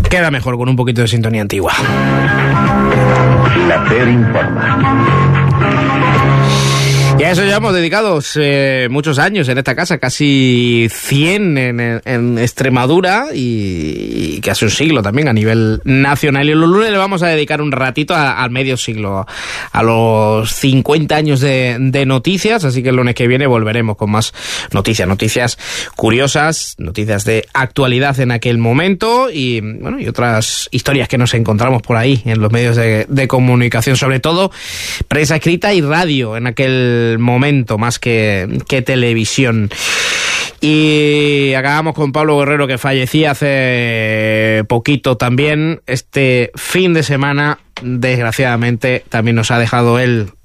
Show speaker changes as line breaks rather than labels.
queda mejor con un poquito de sintonía antigua.
La SER informa.
Y a eso ya hemos dedicado muchos años en esta casa, casi 100 en Extremadura y casi un siglo también a nivel nacional. Y los lunes le vamos a dedicar un ratito al medio siglo, a los 50 años de noticias, así que el lunes que viene volveremos con más noticias curiosas, noticias de actualidad en aquel momento y bueno, y otras historias que nos encontramos por ahí en los medios de comunicación, sobre todo prensa escrita y radio en aquel momento, más que televisión. Y acabamos con Pablo Guerrero, que fallecía hace poquito también. Este fin de semana, desgraciadamente, también nos ha dejado él